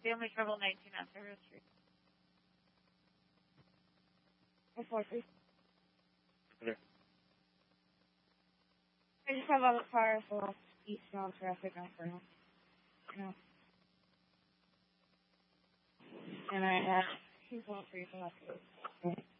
Family Trouble 19 Ontario Street. It's 43. Okay. I just have other cars left eastbound traffic on for now. No. And I have 2.3 left.